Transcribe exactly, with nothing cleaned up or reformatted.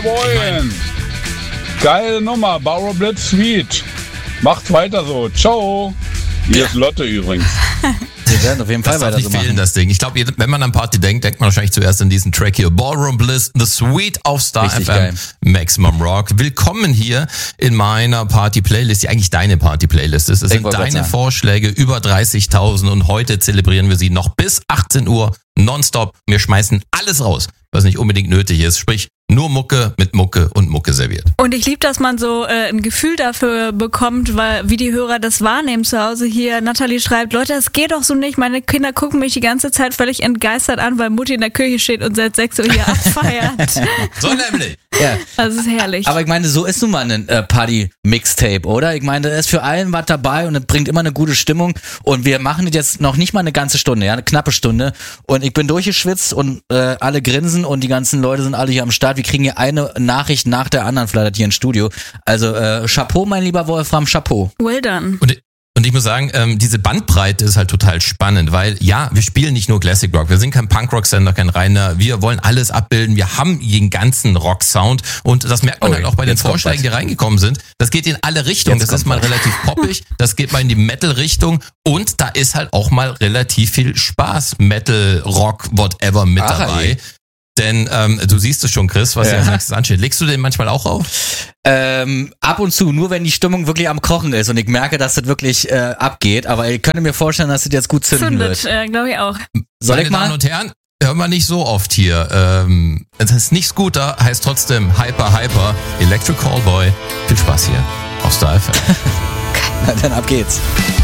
moin. Geile Nummer, Bauerblitz Sweet. Macht weiter so. Ciao. Hier ist Lotte übrigens. Wir werden auf jeden Fall Das darf weiter nicht so fehlen, machen. das Ding. Ich glaube, wenn man an Party denkt, denkt man wahrscheinlich zuerst an diesen Track hier. Ballroom Bliss, The Sweet auf Star Richtig F M, geil. Maximum Rock. Willkommen hier in meiner Party-Playlist, die eigentlich deine Party-Playlist ist. Es Ich sind wollte grad deine sagen. Vorschläge, über dreißigtausend, und heute zelebrieren wir sie noch bis achtzehn Uhr nonstop. Wir schmeißen alles raus, was nicht unbedingt nötig ist. Sprich, nur Mucke mit Mucke und Mucke serviert. Und ich liebe, dass man so äh, ein Gefühl dafür bekommt, weil wie die Hörer das wahrnehmen zu Hause. Hier, Nathalie schreibt, Leute, es geht doch so nicht. Meine Kinder gucken mich die ganze Zeit völlig entgeistert an, weil Mutti in der Küche steht und seit sechs Uhr hier abfeiert. So nämlich. Ja. Das ist herrlich. Aber ich meine, so ist nun mal ein äh, Party-Mixtape, oder? Ich meine, da ist für allen was dabei und es bringt immer eine gute Stimmung. Und wir machen das jetzt noch nicht mal eine ganze Stunde, ja, eine knappe Stunde. Und ich bin durchgeschwitzt und äh, alle grinsen und die ganzen Leute sind alle hier am Start. Wir kriegen hier eine Nachricht nach der anderen, flattert hier ins Studio. Also äh, Chapeau, mein lieber Wolfram, Chapeau. Well done. Und Und ich muss sagen, ähm, diese Bandbreite ist halt total spannend, weil ja, wir spielen nicht nur Classic Rock, wir sind kein Punkrock-Sender, kein reiner, wir wollen alles abbilden, wir haben den ganzen Rock-Sound und das merkt man Oh, halt auch bei den jetzt kommt Vorschlägen, was. die reingekommen sind. Das geht in alle Richtungen, Jetzt das ist kommt mal was. relativ poppig, das geht mal in die Metal-Richtung und da ist halt auch mal relativ viel Spaß, Metal, Rock, whatever mit Ach, dabei. ey. Denn ähm, du siehst es schon, Chris, was Ja. ja als nächstes ansteht. Legst du den manchmal auch auf? Ähm, ab und zu, nur wenn die Stimmung wirklich am Kochen ist und ich merke, dass das wirklich äh, abgeht. Aber ich könnte mir vorstellen, dass das jetzt gut zünden Zündet, wird. äh, glaube ich auch. Soll Meine ich mal? Damen und Herren, hören wir nicht so oft hier. Ähm, es ist nicht Scooter, heißt trotzdem Hyper Hyper, Electric Callboy. Viel Spaß hier auf Star F M. Na, dann ab geht's.